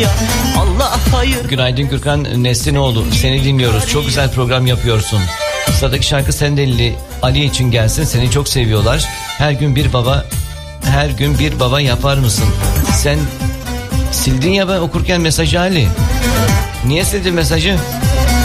Allah hayır. Günaydın Gürkan Neslinoğlu, seni dinliyoruz. Çok güzel program yapıyorsun. Sıradaki şarkı Sendelili Ali için gelsin. Seni çok seviyorlar. Her gün bir baba yapar mısın? Sen sildin ya ben okurken mesajı Ali. Niye sildin mesajı?